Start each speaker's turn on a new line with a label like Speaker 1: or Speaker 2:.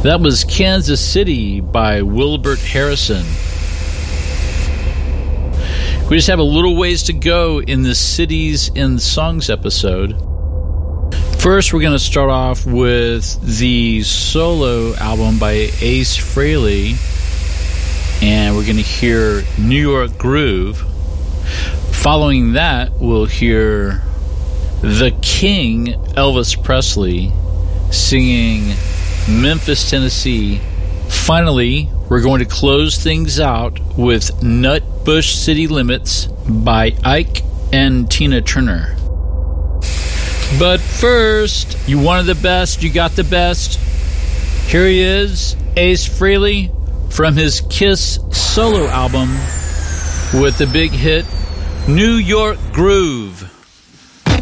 Speaker 1: That was Kansas City by Wilbert Harrison. We just have a little ways to go in the Cities and Songs episode. First, we're going to start off with the solo album by Ace Frehley, and we're going to hear New York Groove. Following that, we'll hear the King, Elvis Presley, singing Memphis, Tennessee. Finally, we're going to close things out with Nutbush City Limits by Ike and Tina Turner. But first, you wanted the best, you got the best. Here he is, Ace Frehley, from his Kiss solo album with the big hit, New York Groove.